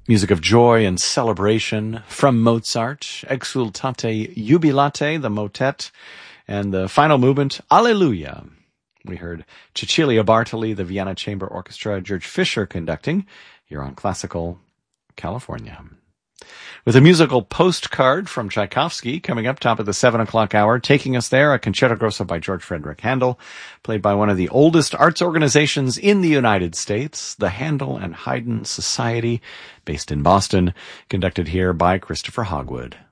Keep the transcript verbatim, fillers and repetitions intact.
Music of joy and celebration from Mozart, Exultate Jubilate, the motet, and the final movement, Alleluia. We heard Cecilia Bartoli, the Vienna Chamber Orchestra, George Fisher conducting, here on Classical California. With a musical postcard from Tchaikovsky coming up top of the seven o'clock hour, taking us there, a Concerto Grosso by George Frederick Handel, played by one of the oldest arts organizations in the United States, the Handel and Haydn Society, based in Boston, conducted here by Christopher Hogwood.